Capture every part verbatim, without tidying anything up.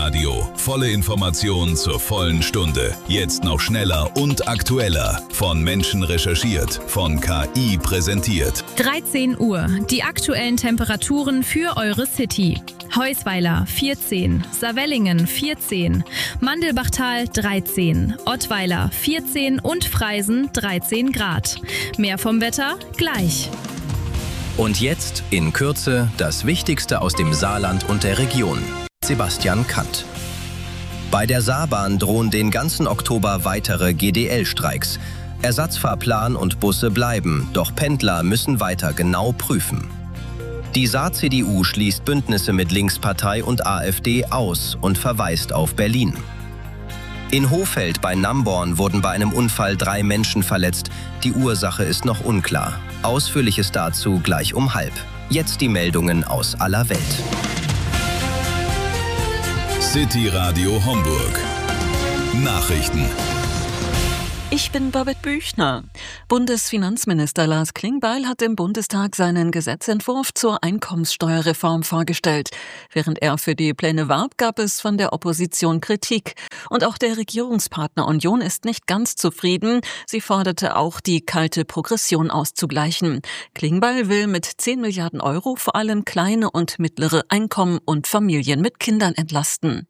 Radio. Volle Informationen zur vollen Stunde. Jetzt noch schneller und aktueller. Von Menschen recherchiert, von K I präsentiert. dreizehn Uhr. Die aktuellen Temperaturen für eure City. Heusweiler vierzehn, Saarwellingen vierzehn, Mandelbachtal dreizehn, Ottweiler vierzehn und Freisen dreizehn Grad. Mehr vom Wetter gleich. Und jetzt in Kürze das Wichtigste aus dem Saarland und der Region. Sebastian Kant. Bei der Saarbahn drohen den ganzen Oktober weitere G D L-Streiks. Ersatzfahrplan und Busse bleiben, doch Pendler müssen weiter genau prüfen. Die Saar-C D U schließt Bündnisse mit Linkspartei und AfD aus und verweist auf Berlin. In Hohfeld bei Namborn wurden bei einem Unfall drei Menschen verletzt. Die Ursache ist noch unklar. Ausführliches dazu gleich um halb. Jetzt die Meldungen aus aller Welt. City Radio Homburg. Nachrichten. Ich bin Babette Büchner. Bundesfinanzminister Lars Klingbeil hat im Bundestag seinen Gesetzentwurf zur Einkommenssteuerreform vorgestellt. Während er für die Pläne warb, gab es von der Opposition Kritik. Und auch der Regierungspartner Union ist nicht ganz zufrieden. Sie forderte auch, die kalte Progression auszugleichen. Klingbeil will mit zehn Milliarden Euro vor allem kleine und mittlere Einkommen und Familien mit Kindern entlasten.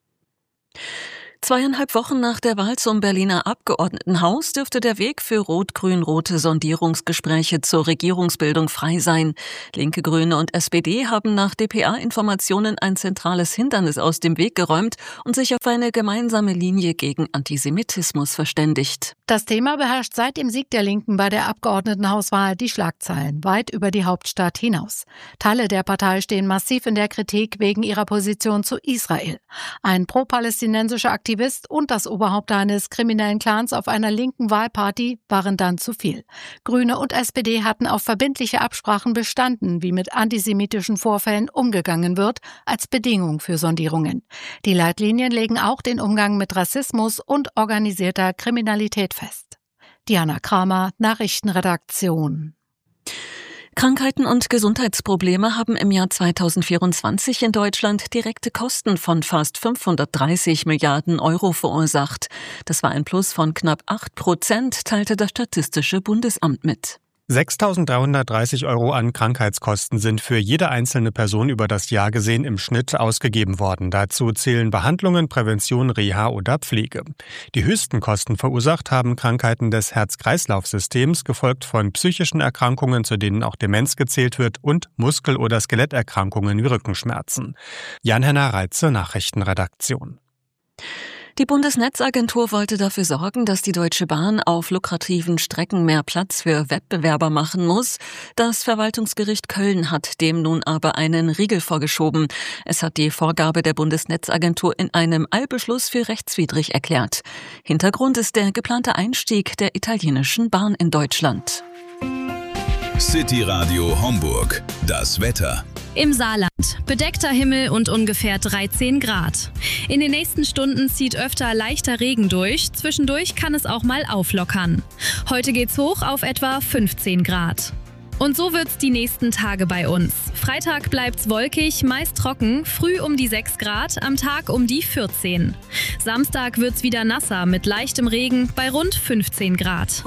Zweieinhalb Wochen nach der Wahl zum Berliner Abgeordnetenhaus dürfte der Weg für rot-grün-rote Sondierungsgespräche zur Regierungsbildung frei sein. Linke, Grüne und S P D haben nach D P A-Informationen ein zentrales Hindernis aus dem Weg geräumt und sich auf eine gemeinsame Linie gegen Antisemitismus verständigt. Das Thema beherrscht seit dem Sieg der Linken bei der Abgeordnetenhauswahl die Schlagzeilen weit über die Hauptstadt hinaus. Teile der Partei stehen massiv in der Kritik wegen ihrer Position zu Israel. Ein pro-palästinensischer Aktivist und das Oberhaupt eines kriminellen Clans auf einer linken Wahlparty waren dann zu viel. Grüne und S P D hatten auf verbindliche Absprachen bestanden, wie mit antisemitischen Vorfällen umgegangen wird, als Bedingung für Sondierungen. Die Leitlinien legen auch den Umgang mit Rassismus und organisierter Kriminalität fest. Diana Kramer, Nachrichtenredaktion. Krankheiten und Gesundheitsprobleme haben im Jahr zweitausendvierundzwanzig in Deutschland direkte Kosten von fast fünfhundertdreißig Milliarden Euro verursacht. Das war ein Plus von knapp acht Prozent, teilte das Statistische Bundesamt mit. sechstausenddreihundertdreißig Euro an Krankheitskosten sind für jede einzelne Person über das Jahr gesehen im Schnitt ausgegeben worden. Dazu zählen Behandlungen, Prävention, Reha oder Pflege. Die höchsten Kosten verursacht haben Krankheiten des Herz-Kreislauf-Systems, gefolgt von psychischen Erkrankungen, zu denen auch Demenz gezählt wird, und Muskel- oder Skeletterkrankungen wie Rückenschmerzen. Jan-Henner Reitze, Nachrichtenredaktion. Die Bundesnetzagentur wollte dafür sorgen, dass die Deutsche Bahn auf lukrativen Strecken mehr Platz für Wettbewerber machen muss. Das Verwaltungsgericht Köln hat dem nun aber einen Riegel vorgeschoben. Es hat die Vorgabe der Bundesnetzagentur in einem Eilbeschluss für rechtswidrig erklärt. Hintergrund ist der geplante Einstieg der italienischen Bahn in Deutschland. City Radio Homburg. Das Wetter. Im Saarland. Bedeckter Himmel und ungefähr dreizehn Grad. In den nächsten Stunden zieht öfter leichter Regen durch. Zwischendurch kann es auch mal auflockern. Heute geht's hoch auf etwa fünfzehn Grad. Und so wird's die nächsten Tage bei uns. Freitag bleibt's wolkig, meist trocken, früh um die sechs Grad, am Tag um die vierzehn. Samstag wird's wieder nasser mit leichtem Regen bei rund fünfzehn Grad.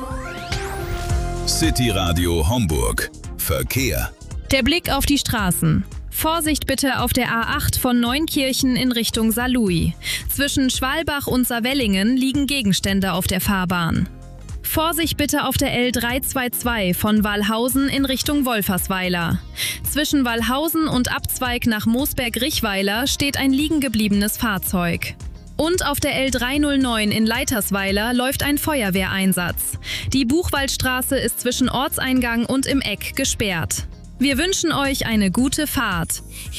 City Radio Homburg. Verkehr. Der Blick auf die Straßen. Vorsicht bitte auf der A acht von Neunkirchen in Richtung Saarlouis. Zwischen Schwalbach und Saarwellingen liegen Gegenstände auf der Fahrbahn. Vorsicht bitte auf der L dreihundertzweiundzwanzig von Wallhausen in Richtung Wolfersweiler. Zwischen Wallhausen und Abzweig nach Moosberg-Richweiler steht ein liegengebliebenes Fahrzeug. Und auf der L dreihundertneun in Leitersweiler läuft ein Feuerwehreinsatz. Die Buchwaldstraße ist zwischen Ortseingang und im Eck gesperrt. Wir wünschen euch eine gute Fahrt.